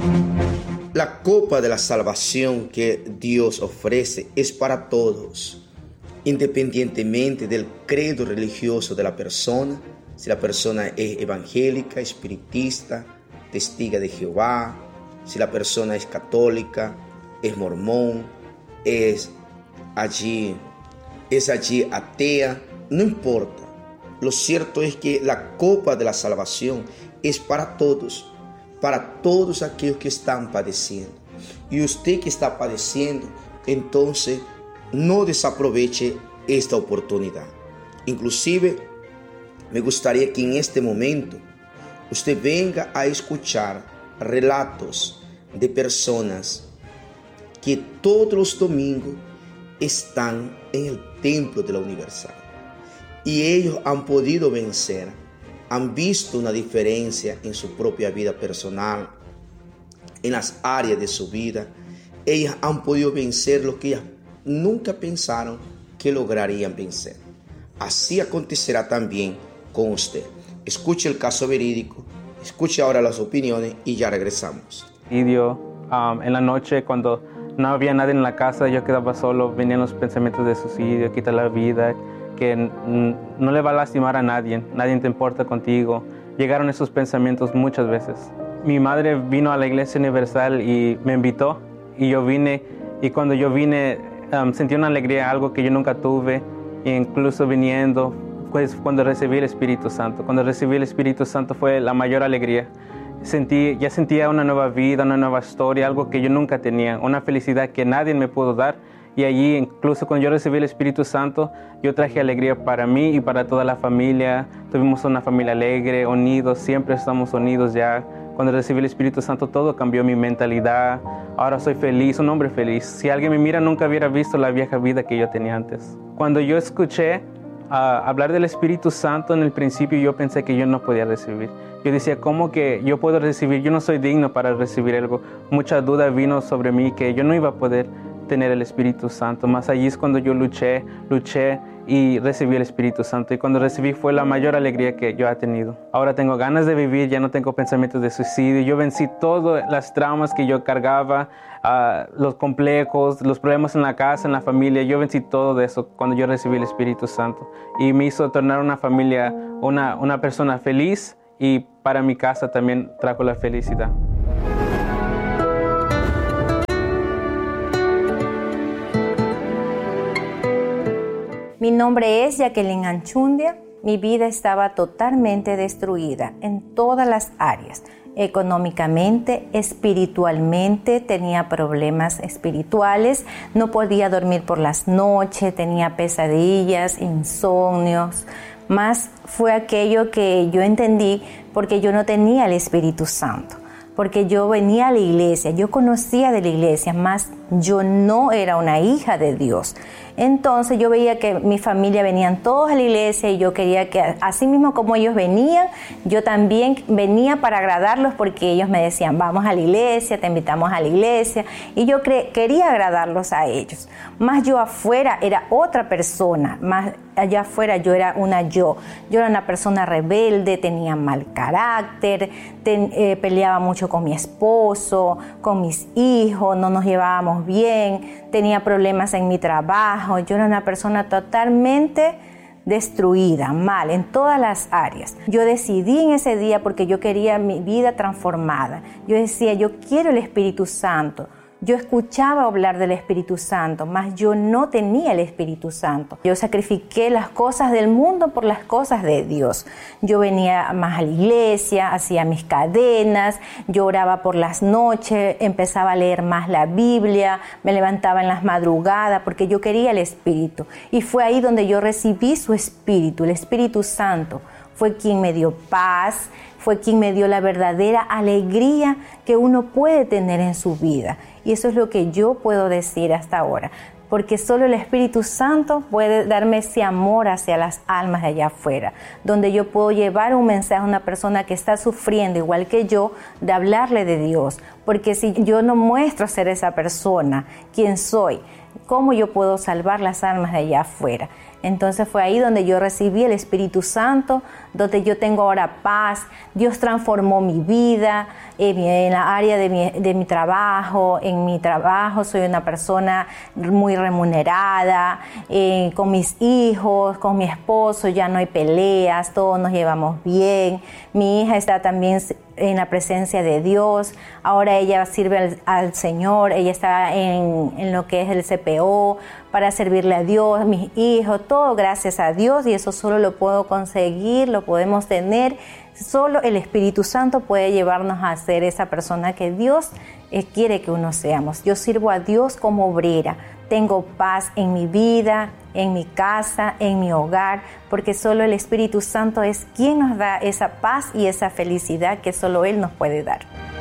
La copa de la salvación que Dios ofrece es para todos, independientemente del credo religioso de la persona, si la persona es evangélica, espiritista, testiga de Jehová, si la persona es católica, es mormón, es allí atea, no importa. Lo cierto es que la copa de la salvación es para todos aquellos que están padeciendo. Y usted que está padeciendo, entonces no desaproveche esta oportunidad. Inclusive, me gustaría que en este momento usted venga a escuchar relatos de personas que todos los domingos están en el templo de la Universal. Y ellos han podido vencer, han visto una diferencia en su propia vida personal, en las áreas de su vida. Ellas han podido vencer lo que ellas nunca pensaron que lograrían vencer. Así acontecerá también con usted. Escuche el caso verídico, escuche ahora las opiniones y ya regresamos. En la noche, cuando no había nadie en la casa, yo quedaba solo, venían los pensamientos de suicidio, quitar la vida, que no le va a lastimar a nadie te importa contigo. Llegaron esos pensamientos muchas veces. Mi madre vino a la Iglesia Universal y me invitó, y yo vine, y cuando yo vine sentí una alegría, algo que yo nunca tuve, e incluso viniendo, pues cuando recibí el Espíritu Santo. Cuando recibí el Espíritu Santo fue la mayor alegría. Ya sentía una nueva vida, una nueva historia, algo que yo nunca tenía, una felicidad que nadie me pudo dar. Y allí, incluso cuando yo recibí el Espíritu Santo, yo traje alegría para mí y para toda la familia. Tuvimos una familia alegre, unidos, siempre estamos unidos ya. Cuando recibí el Espíritu Santo, todo cambió mi mentalidad. Ahora soy feliz, un hombre feliz. Si alguien me mira, nunca hubiera visto la vieja vida que yo tenía antes. Cuando yo escuché hablar del Espíritu Santo en el principio, yo pensé que yo no podía recibir. Yo decía, ¿cómo que yo puedo recibir? Yo no soy digno para recibir algo. Mucha duda vino sobre mí que yo no iba a poder tener el Espíritu Santo. Más allí es cuando yo luché y recibí el Espíritu Santo. Y cuando recibí fue la mayor alegría que yo he tenido. Ahora tengo ganas de vivir, ya no tengo pensamientos de suicidio. Yo vencí todas las traumas que yo cargaba, los complejos, los problemas en la casa, en la familia. Yo vencí todo de eso cuando yo recibí el Espíritu Santo. Y me hizo tornar una familia, una persona feliz, y para mi casa también trajo la felicidad. Mi nombre es Jacqueline Anchundia. Mi vida estaba totalmente destruida en todas las áreas. Económicamente, espiritualmente, tenía problemas espirituales, no podía dormir por las noches, tenía pesadillas, insomnios. Más fue aquello que yo entendí porque yo no tenía el Espíritu Santo. Porque yo venía a la iglesia, yo conocía de la iglesia, más yo no era una hija de Dios. Entonces yo veía que mi familia venían todos a la iglesia y yo quería que así mismo como ellos venían, yo también venía para agradarlos, porque ellos me decían, vamos a la iglesia, te invitamos a la iglesia, y yo quería agradarlos a ellos. Más yo afuera era otra persona, más allá afuera yo era yo era una persona rebelde, tenía mal carácter, peleaba mucho con mi esposo, con mis hijos, no nos llevábamos bien, tenía problemas en mi trabajo. Yo era una persona totalmente destruida, mal, en todas las áreas. Yo decidí en ese día, porque yo quería mi vida transformada. Yo decía, yo quiero el Espíritu Santo. Yo escuchaba hablar del Espíritu Santo, mas yo no tenía el Espíritu Santo. Yo sacrifiqué las cosas del mundo por las cosas de Dios. Yo venía más a la iglesia, hacía mis cadenas, yo oraba por las noches, empezaba a leer más la Biblia, me levantaba en las madrugadas porque yo quería el Espíritu. Y fue ahí donde yo recibí su Espíritu, el Espíritu Santo. Fue quien me dio paz, fue quien me dio la verdadera alegría que uno puede tener en su vida. Y eso es lo que yo puedo decir hasta ahora, porque solo el Espíritu Santo puede darme ese amor hacia las almas de allá afuera, donde yo puedo llevar un mensaje a una persona que está sufriendo igual que yo, de hablarle de Dios. Porque si yo no muestro ser esa persona, quién soy, ¿cómo yo puedo salvar las almas de allá afuera? Entonces fue ahí donde yo recibí el Espíritu Santo, donde yo tengo ahora paz. Dios transformó mi vida en la área de mi trabajo. En mi trabajo soy una persona muy remunerada, con mis hijos, con mi esposo ya no hay peleas, todos nos llevamos bien. Mi hija está también en la presencia de Dios. Ahora ella sirve al Señor, ella está en lo que es el CPO para servirle a Dios, mis hijos, todo gracias a Dios, y eso solo lo puedo conseguir, lo podemos tener. Solo el Espíritu Santo puede llevarnos a ser esa persona que Dios quiere que uno seamos. Yo sirvo a Dios como obrera. Tengo paz en mi vida, en mi casa, en mi hogar, porque solo el Espíritu Santo es quien nos da esa paz y esa felicidad que solo Él nos puede dar.